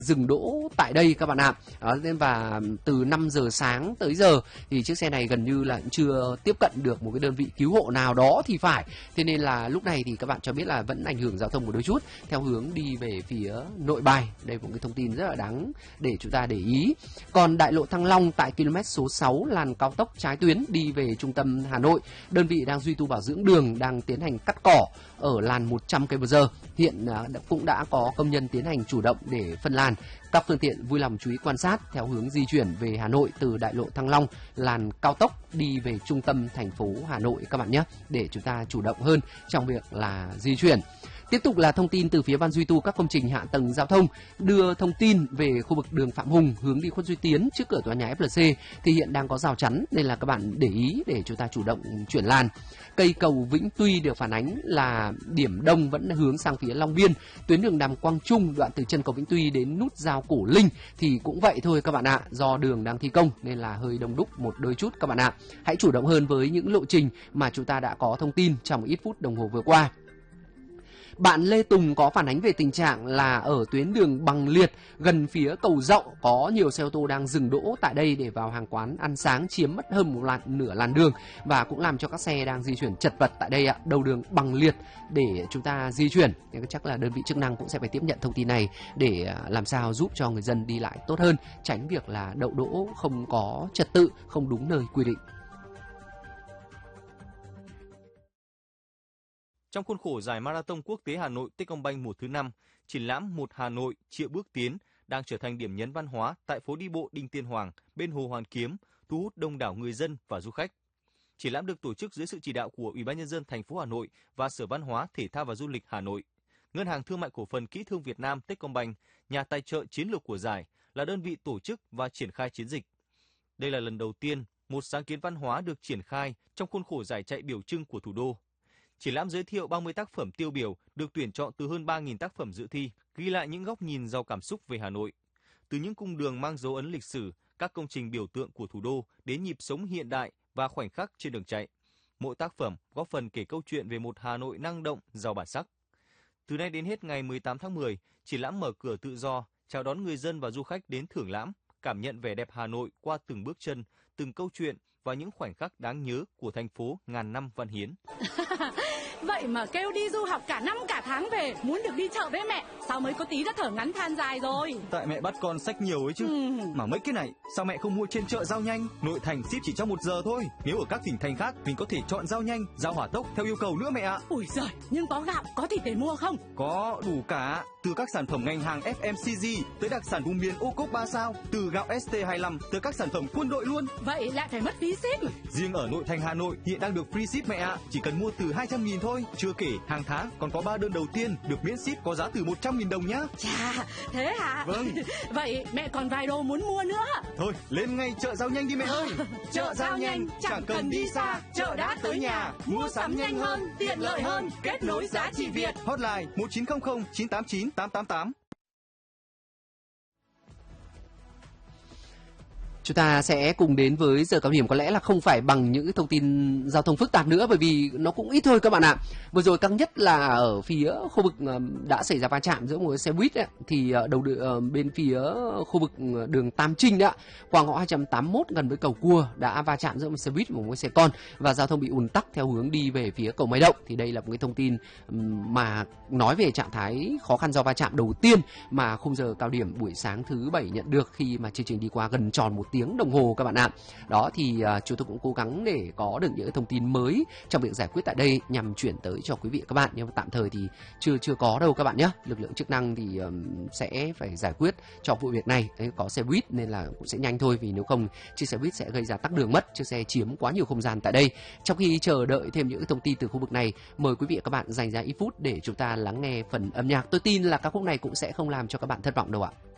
dừng đỗ tại đây các bạn ạ. Và từ 5 giờ sáng tới giờ thì chiếc xe này gần như là chưa tiếp cận được một cái đơn vị cứu hộ nào đó thì phải. Thế nên là lúc này thì các bạn cho biết là vẫn ảnh hưởng giao thông một đôi chút theo hướng đi về phía Nội Bài. Đây là một cái thông tin rất là đáng để chúng ta để ý. Còn đại lộ Thăng Long tại km số 6 làn cao tốc trái tuyến đi về trung tâm Hà Nội, đơn vị đang duy tu bảo dưỡng đường, đang tiến hành cắt cỏ ở làn 100 km/h. Hiện cũng đã có công nhân tiến hành chủ động để phân làn. Các phương tiện vui lòng chú ý quan sát theo hướng di chuyển về Hà Nội từ đại lộ Thăng Long, làn cao tốc đi về trung tâm thành phố Hà Nội các bạn nhé, để chúng ta chủ động hơn trong việc là di chuyển. Tiếp tục là thông tin từ phía Ban duy tu các công trình hạ tầng giao thông đưa thông tin về khu vực đường Phạm Hùng hướng đi Khuất Duy Tiến trước cửa tòa nhà FLC thì hiện đang có rào chắn nên là các bạn để ý để chúng ta chủ động chuyển làn. Cây cầu Vĩnh Tuy được phản ánh là điểm đông vẫn hướng sang phía Long Biên, tuyến đường Đàm Quang Trung đoạn từ chân cầu Vĩnh Tuy đến nút giao Cổ Linh thì cũng vậy thôi các bạn ạ, do đường đang thi công nên là hơi đông đúc một đôi chút các bạn ạ. Hãy chủ động hơn với những lộ trình mà chúng ta đã có thông tin trong ít phút đồng hồ vừa qua. Bạn Lê Tùng có phản ánh về tình trạng là ở tuyến đường Bằng Liệt gần phía cầu Dậu có nhiều xe ô tô đang dừng đỗ tại đây để vào hàng quán ăn sáng, chiếm mất hơn nửa làn đường và cũng làm cho các xe đang di chuyển chật vật tại đây ạ, đầu đường Bằng Liệt để chúng ta di chuyển. Nên chắc là đơn vị chức năng cũng sẽ phải tiếp nhận thông tin này để làm sao giúp cho người dân đi lại tốt hơn, tránh việc là đậu đỗ không có trật tự, không đúng nơi quy định. Trong khuôn khổ giải Marathon Quốc tế Hà Nội Techcombank mùa thứ 5, triển lãm Một Hà Nội Triệu Bước Tiến đang trở thành điểm nhấn văn hóa tại phố đi bộ Đinh Tiên Hoàng bên Hồ Hoàn Kiếm, thu hút đông đảo người dân và du khách. Triển lãm được tổ chức dưới sự chỉ đạo của Ủy ban nhân dân thành phố Hà Nội và Sở Văn hóa, Thể thao và Du lịch Hà Nội. Ngân hàng Thương mại Cổ phần Kỹ thương Việt Nam Techcombank, nhà tài trợ chiến lược của giải, là đơn vị tổ chức và triển khai chiến dịch. Đây là lần đầu tiên một sáng kiến văn hóa được triển khai trong khuôn khổ giải chạy biểu trưng của thủ đô. Triển lãm giới thiệu 30 tác phẩm tiêu biểu được tuyển chọn từ hơn 3.000 tác phẩm dự thi, ghi lại những góc nhìn giàu cảm xúc về Hà Nội. Từ những cung đường mang dấu ấn lịch sử, các công trình biểu tượng của thủ đô đến nhịp sống hiện đại và khoảnh khắc trên đường chạy. Mỗi tác phẩm góp phần kể câu chuyện về một Hà Nội năng động, giàu bản sắc. Từ nay đến hết ngày 18 tháng 10, triển lãm mở cửa tự do, chào đón người dân và du khách đến thưởng lãm, cảm nhận vẻ đẹp Hà Nội qua từng bước chân, từng câu chuyện và những khoảnh khắc đáng nhớ của thành phố ngàn năm văn hiến. Vậy mà kêu đi du học cả năm cả tháng về, muốn được đi chợ với mẹ, sao mới có tí đã thở ngắn than dài rồi. Tại mẹ bắt con xách nhiều ấy chứ. Mà mấy cái này, sao mẹ không mua trên chợ Giao Nhanh? Nội thành ship chỉ trong 1 giờ thôi. Nếu ở các tỉnh thành khác, mình có thể chọn Giao Nhanh, giao hỏa tốc theo yêu cầu nữa mẹ ạ. Ui giời, nhưng có gạo, có thịt để mua không? Có, đủ cả. Từ các sản phẩm ngành hàng FMCG tới đặc sản vùng miền ô cốp 3 sao, từ gạo ST25 tới các sản phẩm quân đội luôn. Vậy lại phải mất phí ship. Riêng ở nội thành Hà Nội hiện đang được free ship mẹ ạ, chỉ cần mua từ 200.000 thôi. Chưa kể hàng tháng còn có 3 đơn đầu tiên được miễn ship có giá từ 100.000 đồng nhá. Chà, thế hả? Vâng. Vậy mẹ còn vài đồ muốn mua nữa. Thôi, lên ngay chợ Giao Nhanh đi mẹ ơi. Chợ Giao Nhanh, chẳng cần đi xa, chợ đã tới nhà. Mua sắm nhanh hơn, tiện lợi hơn, kết nối giá trị Việt. Hotline 1900 989 888. Chúng ta sẽ cùng đến với giờ cao điểm, có lẽ là không phải bằng những thông tin giao thông phức tạp nữa bởi vì nó cũng ít thôi các bạn ạ. Vừa rồi căng nhất là ở phía khu vực đã xảy ra va chạm giữa một xe buýt ấy, thì bên phía khu vực đường Tam Trinh đó, qua ngõ 281 gần với cầu Cua đã va chạm giữa một xe buýt và một xe con và giao thông bị ùn tắc theo hướng đi về phía cầu Mai Động. Thì đây là một cái thông tin mà nói về trạng thái khó khăn do va chạm đầu tiên mà khung giờ cao điểm buổi sáng thứ Bảy nhận được khi mà chương trình đi qua gần tròn 1 tiếng đồng hồ các bạn ạ. Đó thì chúng tôi cũng cố gắng để có được những thông tin mới trong việc giải quyết tại đây nhằm chuyển tới cho quý vị và các bạn, nhưng mà tạm thời thì chưa có đâu các bạn nhé. Lực lượng chức năng thì sẽ phải giải quyết cho vụ việc này. Đấy, có xe buýt nên là cũng sẽ nhanh thôi, vì nếu không chiếc xe buýt sẽ gây ra tắc đường mất, chiếc xe chiếm quá nhiều không gian tại đây. Trong khi chờ đợi thêm những thông tin từ khu vực này, mời quý vị và các bạn dành ra ít phút để chúng ta lắng nghe phần âm nhạc. Tôi tin là ca khúc này cũng sẽ không làm cho các bạn thất vọng đâu ạ.